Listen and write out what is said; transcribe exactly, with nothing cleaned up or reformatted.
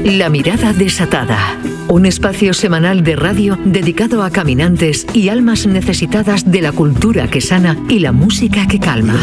La mirada desatada. Un espacio semanal de radio dedicado a caminantes y almas necesitadas de la cultura que sana y la música que calma.